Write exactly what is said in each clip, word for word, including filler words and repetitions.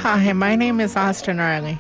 Hi, my name is Austin Riley.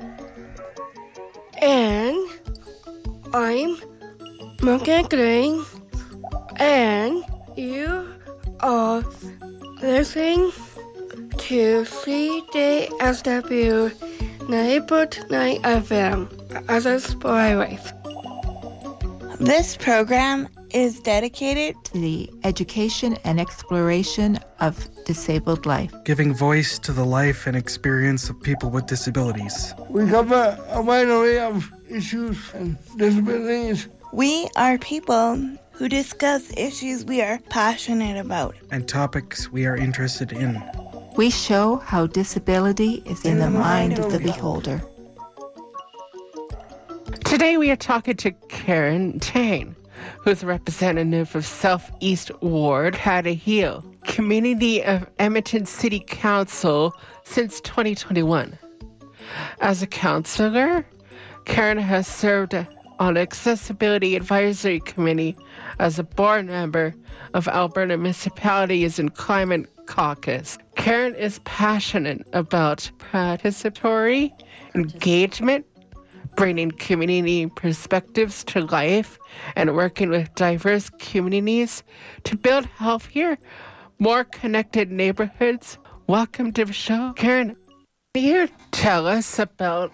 And I'm Morgan Green, and you are listening to C J S W ninety-four point nine F M as a Spotlight. This program is dedicated to the education and exploration of disabled life, giving voice to the life and experience of people with disabilities. We cover a wide array of issues and disabilities. We are people who discuss issues we are passionate about and topics we are interested in. We show how disability is in, in the, the mind of the beholder. Today we are talking to Karen Tang, who's a representative of Southeast Ward, Hattah-Hill, community of Edmonton City Council since twenty twenty-one. As a councillor, Karen has served on the Accessibility Advisory Committee as a board member of Alberta Municipalities and Climate Caucus. Karen is passionate about participatory engagement, bringing community perspectives to life, and working with diverse communities to build healthier, more connected neighborhoods. Welcome to the show, Karen. Can you tell us about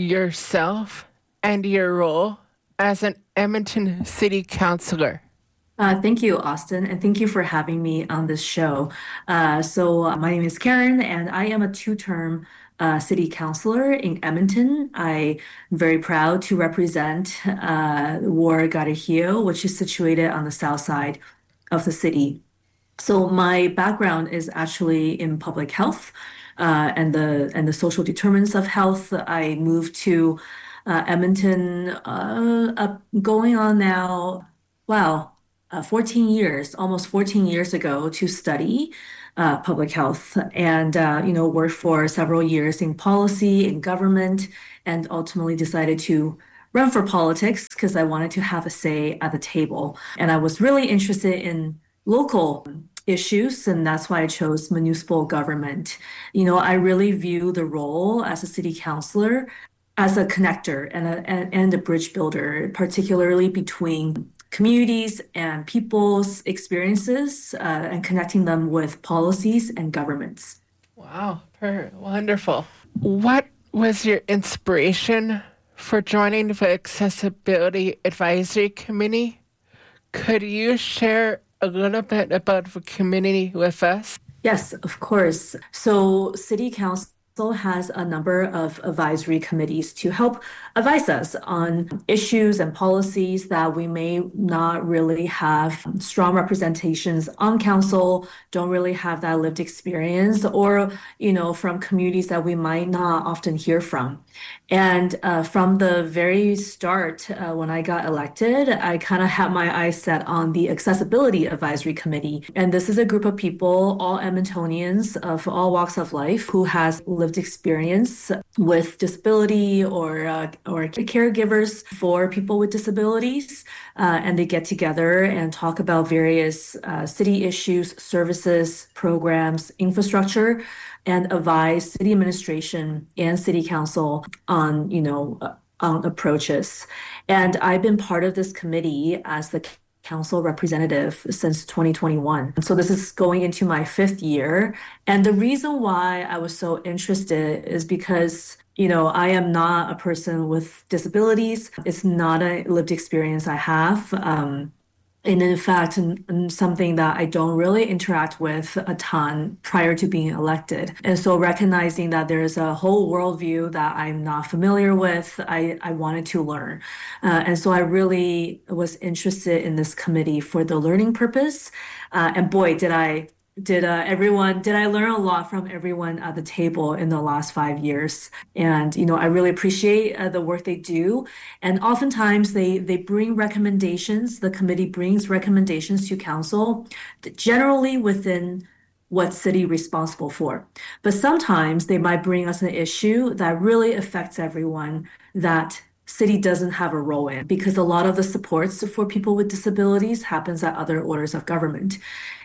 yourself and your role as an Edmonton City Councillor? Uh, thank you, Austin, and thank you for having me on this show. Uh, so uh, my name is Karen, and I am a two-term uh, city councillor in Edmonton. I'm very proud to represent uh, Ward Hattah-Hill, which is situated on the south side of the city. So my background is actually in public health uh, and the and the social determinants of health. I moved to uh, Edmonton, uh, uh, going on now, wow. Uh, fourteen years, almost fourteen years ago, to study uh, public health and, uh, you know, worked for several years in policy, in government, and ultimately decided to run for politics because I wanted to have a say at the table. And I was really interested in local issues, and that's why I chose municipal government. You know, I really view the role as a city councillor as a connector and a, and, and a bridge builder, particularly between communities and people's experiences uh, and connecting them with policies and governments. Wow, per- wonderful. What was your inspiration for joining the Accessibility Advisory Committee? Could you share a little bit about the committee with us? Yes, of course. So City Council has a number of advisory committees to help advise us on issues and policies that we may not really have strong representations on council, don't really have that lived experience, or, you know, from communities that we might not often hear from. And uh, from the very start, uh, when I got elected, I kind of had my eyes set on the Accessibility Advisory Committee. And this is a group of people, all Edmontonians of all walks of life, who has lived experience with disability or uh, or caregivers for people with disabilities. Uh, and they get together and talk about various uh, city issues, services, programs, infrastructure, and advise city administration and city council on, you know, uh, on approaches. And I've been part of this committee as the council representative since twenty twenty-one. So this is going into my fifth year. And the reason why I was so interested is because, you know, I am not a person with disabilities. It's not a lived experience I have. Um, And in fact, something that I don't really interact with a ton prior to being elected. And so recognizing that there's a whole worldview that I'm not familiar with, I, I wanted to learn. Uh, and so I really was interested in this committee for the learning purpose. Uh, and boy, did I Did uh, everyone, did I learn a lot from everyone at the table in the last five years? And, you know, I really appreciate uh, the work they do. And oftentimes they, they bring recommendations, the committee brings recommendations to council, generally within what city responsible for. But sometimes they might bring us an issue that really affects everyone that city doesn't have a role in, because a lot of the supports for people with disabilities happens at other orders of government.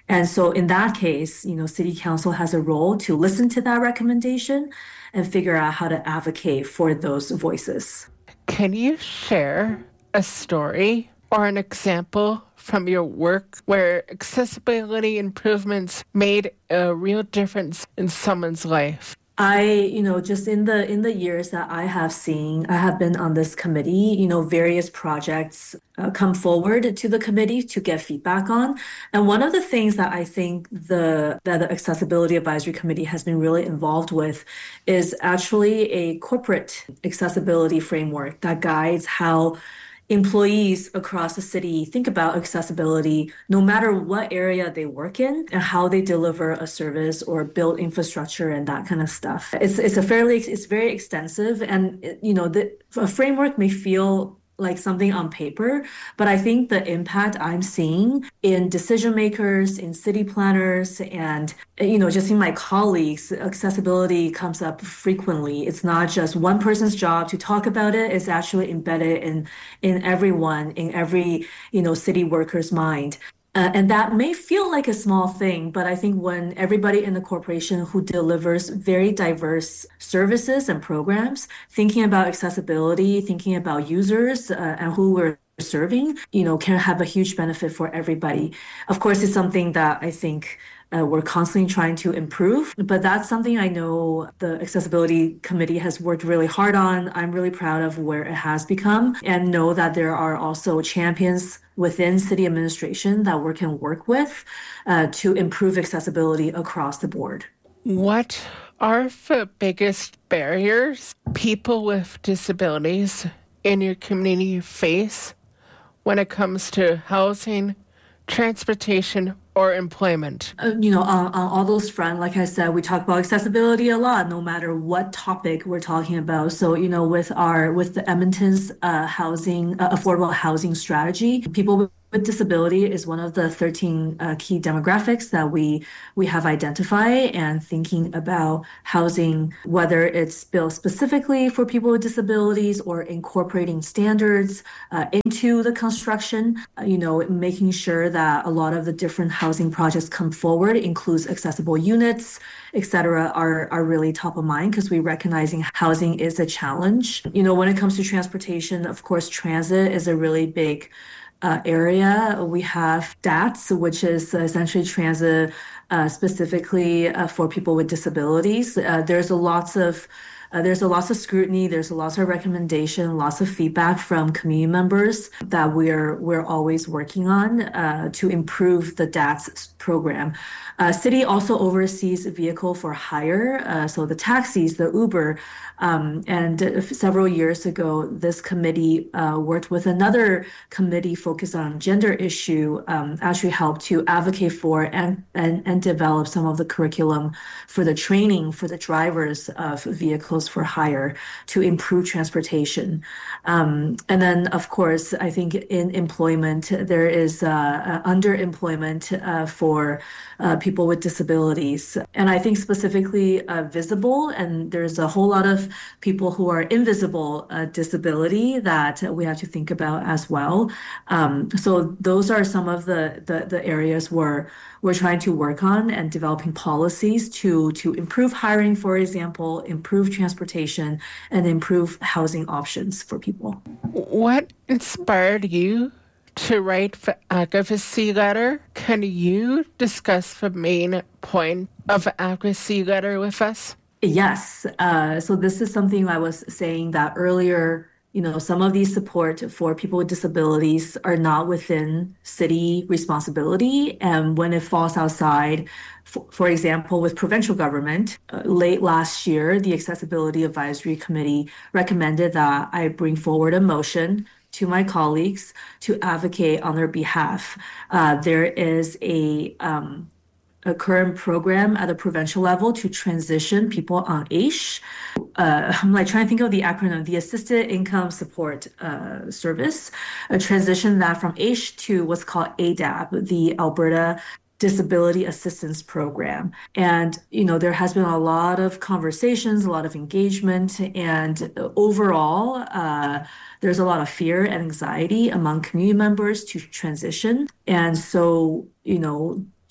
And so in that case, you know, City Council has a role to listen to that recommendation and figure out how to advocate for those voices. Can you share a story or an example from your work where accessibility improvements made a real difference in someone's life? I, you know, just in the in the years that I have seen, I have been on this committee, you know, various projects uh, come forward to the committee to get feedback on. And one of the things that I think the that the Accessibility Advisory Committee has been really involved with is actually a corporate accessibility framework that guides how employees across the city think about accessibility no matter what area they work in and how they deliver a service or build infrastructure and that kind of stuff. It's it's a fairly it's very extensive, and you know the a framework may feel like something on paper, but I think the impact I'm seeing in decision makers, in city planners, and you know just in my colleagues, accessibility comes up frequently. It's not just one person's job to talk about it; it's actually embedded in in everyone, in every you know city worker's mind. Uh, and that may feel like a small thing, but I think when everybody in the corporation who delivers very diverse services and programs, thinking about accessibility, thinking about users uh, and who we're serving, you know, can have a huge benefit for everybody. Of course, it's something that I think Uh, we're constantly trying to improve, but that's something I know the Accessibility Committee has worked really hard on. I'm really proud of where it has become, and know that there are also champions within city administration that we can work with uh, to improve accessibility across the board. What are the biggest barriers people with disabilities in your community face when it comes to housing, transportation, or employment? Uh, you know, on, on all those fronts, like I said, we talk about accessibility a lot, no matter what topic we're talking about. So, you know, with our with the Edmonton's uh, housing, uh, affordable housing strategy, people with with disability is one of the thirteen uh, key demographics that we we have identified, and thinking about housing, whether it's built specifically for people with disabilities or incorporating standards uh, into the construction, uh, you know, making sure that a lot of the different housing projects come forward, includes accessible units, et cetera, are, are really top of mind because we recognizing housing is a challenge. You know, when it comes to transportation, of course, transit is a really big Uh, area. We have D A T S, which is essentially transit uh, specifically uh, for people with disabilities. Uh, there's a lots of uh, there's a lots of scrutiny. There's a lots of recommendation, lots of feedback from community members that we're we're always working on uh, to improve the D A T S program. Uh, city also oversees vehicle for hire, uh, so the taxis, the Uber, um, and uh, several years ago, this committee uh, worked with another committee focused on gender issue, um, actually helped to advocate for and, and, and develop some of the curriculum for the training for the drivers of vehicles for hire to improve transportation. Um, and then, of course, I think in employment, there is uh, underemployment uh, for uh, people with disabilities. And I think specifically uh, visible, and there's a whole lot of people who are invisible uh, disability that we have to think about as well. Um, so those are some of the, the, the areas where we're trying to work on and developing policies to, to improve hiring, for example, improve transportation, and improve housing options for people. What inspired you to write the advocacy letter? Can you discuss the main point of the advocacy letter with us? Yes. Uh, so this is something I was saying that earlier. You know, some of these support for people with disabilities are not within city responsibility. And when it falls outside, for, for example, with provincial government, uh, late last year, the Accessibility Advisory Committee recommended that I bring forward a motion to my colleagues to advocate on their behalf. Uh, there is a um, a current program at the provincial level to transition people on A I S H. Uh, I'm like trying to think of the acronym, the Assisted Income Support uh, Service, a transition that from A I S H to what's called A D A P, the Alberta Disability Assistance Program. And, you know, there has been a lot of conversations, a lot of engagement, and overall, uh, there's a lot of fear and anxiety among community members to transition. And so, you know,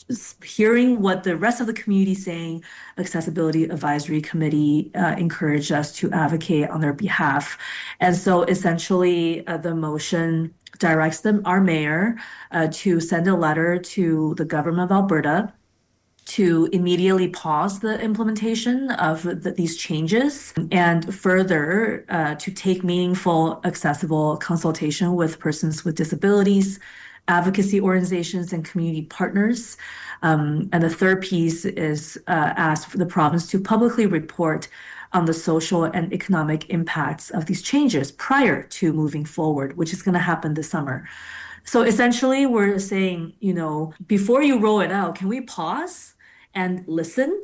just hearing what the rest of the community is saying, Accessibility Advisory Committee uh, encouraged us to advocate on their behalf. And so essentially, uh, the motion directs them, our mayor, uh, to send a letter to the government of Alberta to immediately pause the implementation of the, these changes, and further uh, to take meaningful, accessible consultation with persons with disabilities, advocacy organizations, and community partners. Um, and the third piece is uh, ask for the province to publicly report on the social and economic impacts of these changes prior to moving forward, which is going to happen this summer. So essentially, we're saying, you know, before you roll it out, can we pause and listen,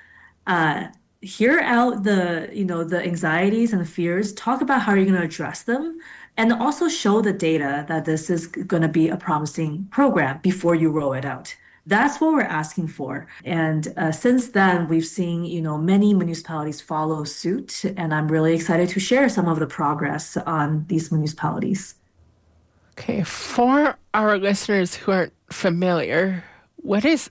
uh, hear out the, you know, the anxieties and the fears, talk about how you're going to address them, and also show the data that this is going to be a promising program before you roll it out. That's what we're asking for. And uh, since then, we've seen, you know, many municipalities follow suit, and I'm really excited to share some of the progress on these municipalities. Okay, for our listeners who aren't familiar, what is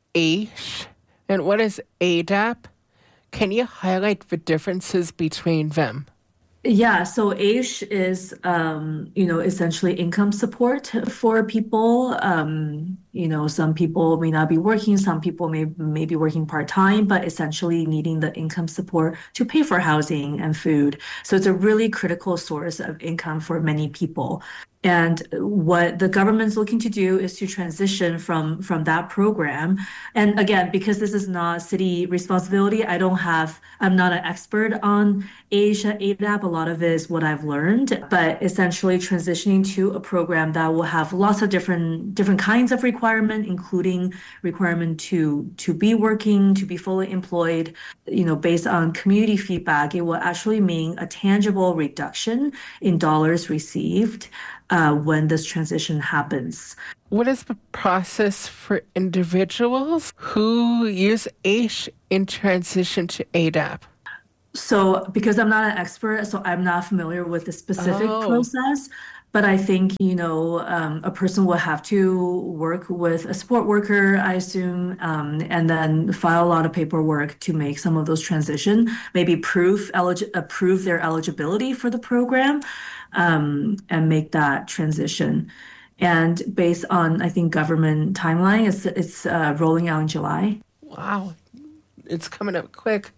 A I S H and what is A D A P? Can you highlight the differences between them? Yeah, so A I S H is, um, you know, essentially income support for people. Um, you know, some people may not be working, some people may, may be working part-time, but essentially needing the income support to pay for housing and food. So it's a really critical source of income for many people. And what the government's looking to do is to transition from, from that program. And again, because this is not city responsibility, I don't have, I'm not an expert on A I S H, A D A P. A lot of it is what I've learned, but essentially transitioning to a program that will have lots of different, different kinds of requirement, including requirement to, to be working, to be fully employed, you know, based on community feedback. It will actually mean a tangible reduction in dollars received Uh, when this transition happens. What is the process for individuals who use A I S H in transition to A D A P? So because I'm not an expert, so I'm not familiar with the specific Oh. process, but I think, you know, um, a person will have to work with a support worker, I assume, um, and then file a lot of paperwork to make some of those transition, maybe prove, elig- uh, prove their eligibility for the program, um, and make that transition. And based on, I think, government timeline, it's, it's uh, rolling out in July. Wow, it's coming up quick.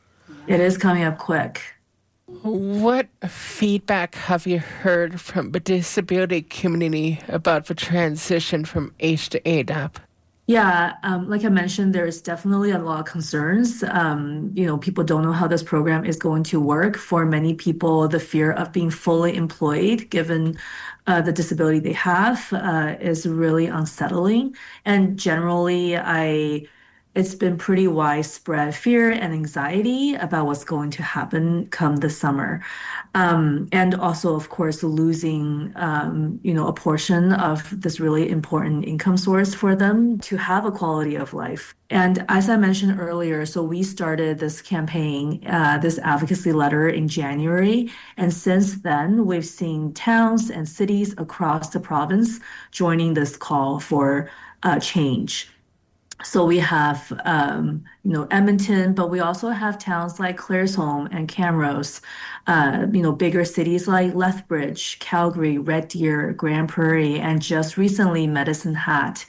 It is coming up quick. What feedback have you heard from the disability community about the transition from A I S H to A D A P? Yeah, um, like I mentioned, there's definitely a lot of concerns. Um, you know, people don't know how this program is going to work. For many people, the fear of being fully employed, given uh, the disability they have, uh, is really unsettling. And generally, I it's been pretty widespread fear and anxiety about what's going to happen come the summer. Um, and also, of course, losing, um, you know, a portion of this really important income source for them to have a quality of life. And as I mentioned earlier, so we started this campaign, uh, this advocacy letter in January. And since then, we've seen towns and cities across the province joining this call for uh, change. So we have, um, you know, Edmonton, but we also have towns like Claresholm and Camrose, uh, you know, bigger cities like Lethbridge, Calgary, Red Deer, Grand Prairie, and just recently Medicine Hat.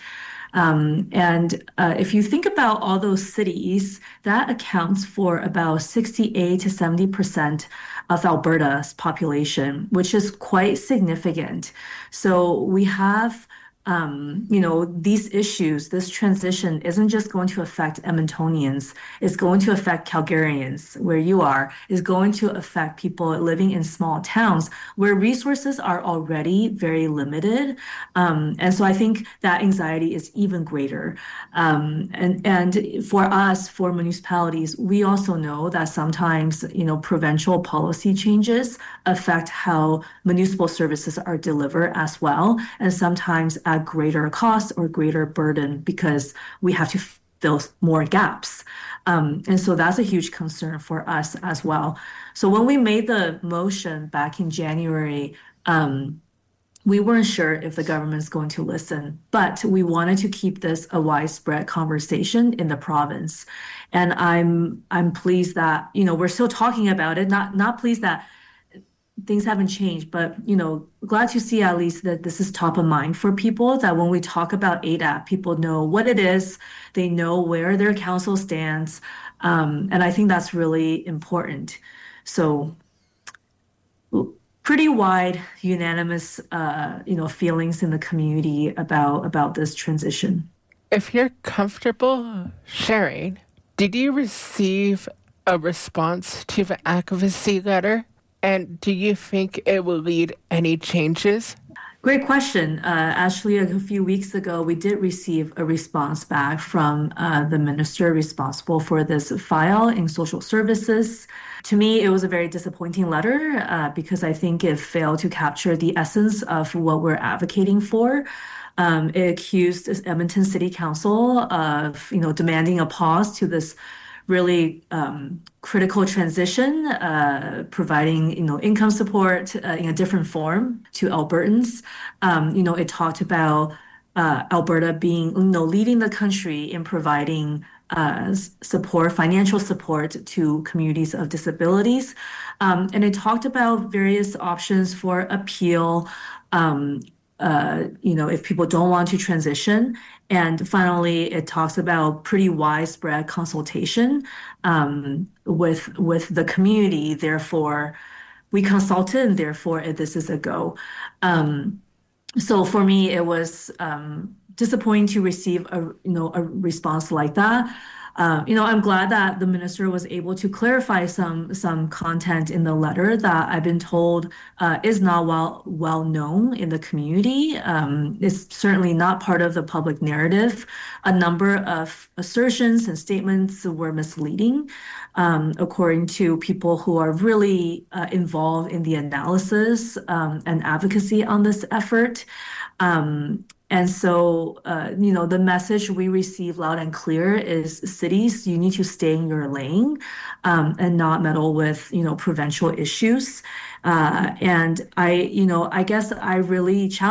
Um, and uh, if you think about all those cities, that accounts for about sixty-eight to seventy percent of Alberta's population, which is quite significant. So we have Um, you know, these issues, this transition isn't just going to affect Edmontonians, it's going to affect Calgarians, where you are, is going to affect people living in small towns where resources are already very limited. Um, and so I think that anxiety is even greater. Um, and, and for us, for municipalities, we also know that sometimes, you know, provincial policy changes affect how municipal services are delivered as well. And sometimes at greater cost or greater burden because we have to fill more gaps. Um, and so that's a huge concern for us as well. So when we made the motion back in January, um, we weren't sure if the government's going to listen, but we wanted to keep this a widespread conversation in the province. And I'm I'm pleased that, you know, we're still talking about it, not not pleased that things haven't changed, but, you know, glad to see at least that this is top of mind for people, that when we talk about A D A P, people know what it is, they know where their council stands. Um, and I think that's really important. So pretty wide, unanimous, uh, you know, feelings in the community about about this transition. If you're comfortable sharing, did you receive a response to the advocacy letter? And do you think it will lead any changes? Great question. Uh, actually, a few weeks ago, we did receive a response back from uh, the minister responsible for this file in social services. To me, it was a very disappointing letter uh, because I think it failed to capture the essence of what we're advocating for. Um, it accused Edmonton City Council of, you know, demanding a pause to this really um, critical transition, uh, providing, you know, income support uh, in a different form to Albertans. Um, you know, it talked about uh, Alberta being, you know, leading the country in providing uh, support, financial support to communities of disabilities. Um, and it talked about various options for appeal, um, uh, you know, if people don't want to transition. And finally, it talks about pretty widespread consultation um, with with the community. Therefore, we consulted, and therefore, this is a go. Um, so for me, it was um, disappointing to receive a you know a response like that. Uh, you know, I'm glad that the minister was able to clarify some some content in the letter that I've been told uh, is not well well known in the community. Um, it's certainly not part of the public narrative. A number of assertions and statements were misleading, um, according to people who are really uh, involved in the analysis um, and advocacy on this effort. Um, And so, uh, you know, the message we receive loud and clear is cities, you need to stay in your lane um, and not meddle with, you know, provincial issues. Uh, and I, you know, I guess I really challenge